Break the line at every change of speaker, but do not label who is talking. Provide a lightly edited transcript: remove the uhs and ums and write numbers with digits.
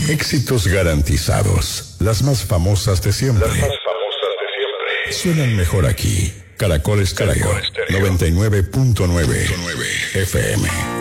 Éxitos garantizados. Las más famosas de siempre. Suenan mejor aquí. Caracol Estéreo 99.9 FM.